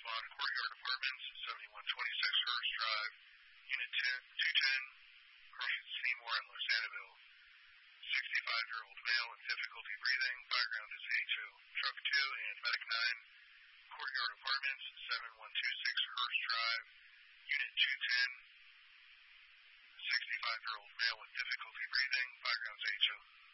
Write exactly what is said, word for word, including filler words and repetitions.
on Courtyard Apartments, seventy-one twenty-six Hurst Drive, Unit two ten, Carson Seymour in Los Sanibel. sixty-five-year-old male with difficulty breathing, background is H O. Truck two and Medic nine, Courtyard Apartments, seventy-one twenty-six Hurst Drive, Unit two ten, sixty-five-year-old male with difficulty breathing, background is H O.